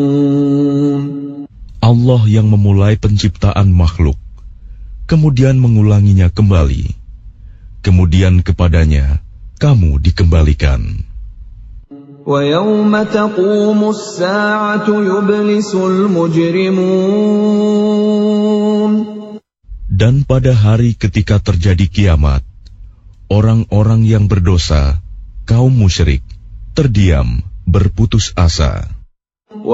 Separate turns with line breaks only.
Allah yang memulai penciptaan makhluk, kemudian mengulanginya kembali, kemudian kepadanya kamu dikembalikan.
وَيَوْمَ تَقُومُ السَّاعَةُ يُبْلِسُ الْمُجْرِمُونَ.
Dan pada hari ketika terjadi kiamat, orang-orang yang berdosa, kaum musyrik, terdiam, berputus asa.